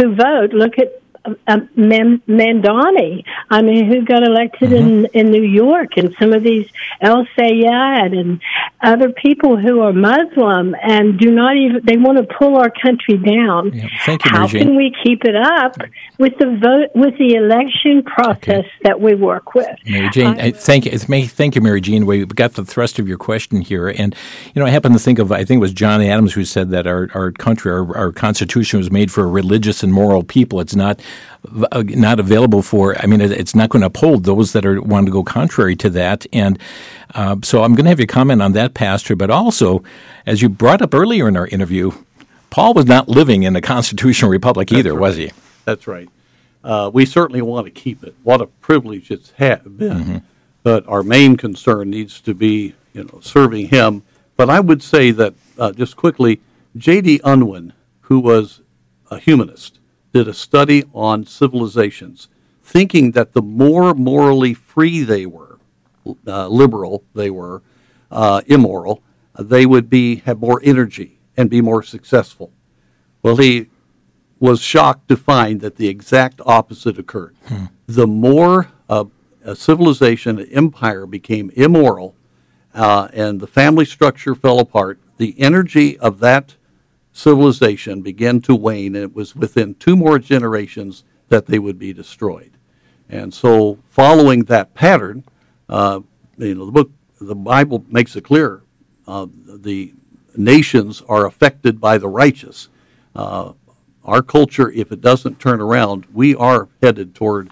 to vote. Look at Mandani, who got elected in New York, and some of these El Sayed and other people who are Muslim and do not even, they want to pull our country down. Yeah. Thank you, How Mary Jane. can we keep it up with the vote, with the election process that we work with? Mary Jane, thank you, Mary Jane. We got the thrust of your question here, and I happen to think of, I think it was John Adams who said that our country, our Constitution was made for a religious and moral people. It's not available for, it's not going to uphold those that want to go contrary to that. And so I'm going to have you comment on that, Pastor, but also, as you brought up earlier in our interview, Paul was not living in a constitutional republic either, was he? That's right. We certainly want to keep it. What a privilege it's been. But our main concern needs to be, serving him. But I would say that, just quickly, J.D. Unwin, who was a humanist, did a study on civilizations, thinking that the more morally free they were, liberal they were, immoral, they would have more energy and be more successful. Well, he was shocked to find that the exact opposite occurred. The more a civilization, an empire became immoral, and the family structure fell apart, the energy of that civilization began to wane, and it was within 2 more generations that they would be destroyed. And so, following that pattern, the Bible makes it clear, the nations are affected by the righteous. Our culture, if it doesn't turn around, we are headed toward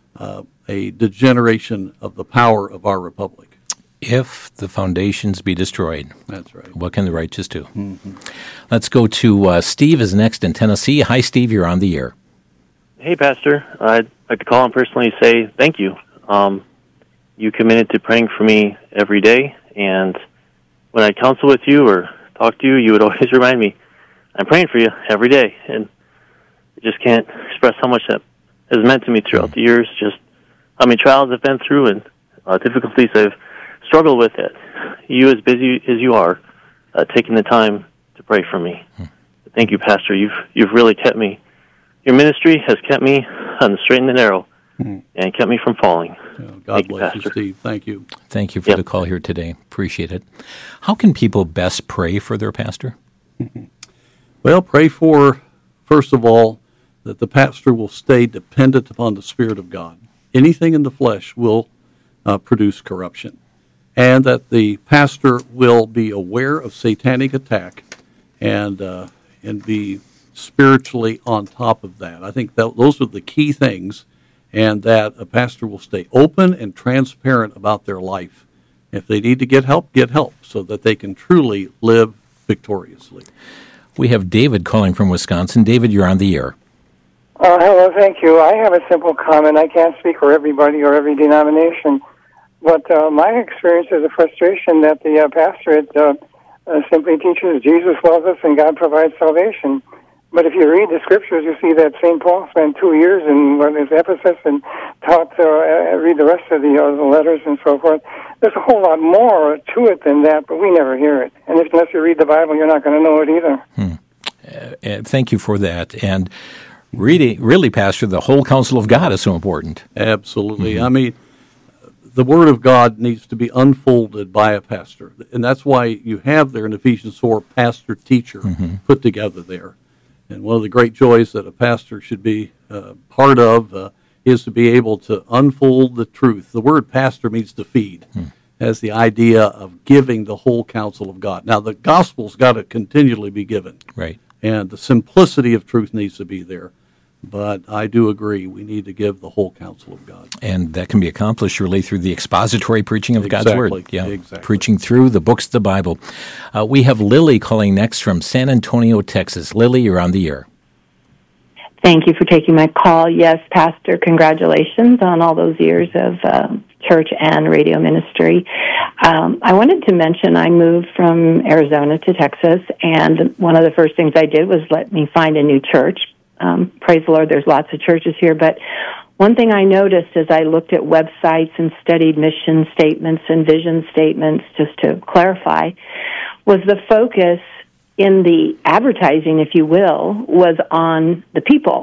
a degeneration of the power of our republic. If the foundations be destroyed. That's right. What can the righteous do? Let's go to Steve is next in Tennessee. Hi, Steve. You're on the air. Hey, Pastor. I'd like to call and personally say thank you. You committed to praying for me every day, and when I counsel with you or talk to you, you would always remind me, I'm praying for you every day, and I just can't express how much that has meant to me throughout the years, just how many trials I've been through and difficulties I've struggled with it. You, as busy as you are, taking the time to pray for me. Thank you, Pastor. You've really kept me. Your ministry has kept me on the straight and the narrow and kept me from falling. God bless you, Steve. Thank you. Thank you for the call here today. Appreciate it. How can people best pray for their pastor? Well, pray for, first of all, that the pastor will stay dependent upon the Spirit of God. Anything in the flesh will produce corruption. And that the pastor will be aware of satanic attack and be spiritually on top of that. I think those are the key things, and that a pastor will stay open and transparent about their life. If they need to get help so that they can truly live victoriously. We have David calling from Wisconsin. David, you're on the air. Hello, thank you. I have a simple comment. I can't speak for everybody or every denomination. But my experience is a frustration that the pastorate simply teaches Jesus loves us and God provides salvation. But if you read the scriptures, you see that St. Paul spent 2 years in Ephesus and taught, read the rest of the letters and so forth. There's a whole lot more to it than that, but we never hear it. And unless you read the Bible, you're not going to know it either. Thank you for that. And really, Pastor, the whole counsel of God is so important. Absolutely. The Word of God needs to be unfolded by a pastor. And that's why you have there in Ephesians 4, pastor-teacher put together there. And one of the great joys that a pastor should be part of is to be able to unfold the truth. The word pastor means to feed, has the idea of giving the whole counsel of God. Now, the gospel's got to continually be given. Right. And the simplicity of truth needs to be there. But I do agree, we need to give the whole counsel of God. And that can be accomplished really through the expository preaching of God's Word. Yeah, exactly. Preaching through the books of the Bible. We have Lily calling next from San Antonio, Texas. Lily, you're on the air. Thank you for taking my call. Yes, Pastor, congratulations on all those years of church and radio ministry. I wanted to mention I moved from Arizona to Texas, and one of the first things I did was let me find a new church. Praise the Lord, there's lots of churches here, but one thing I noticed as I looked at websites and studied mission statements and vision statements, just to clarify, was the focus in the advertising, if you will, was on the people.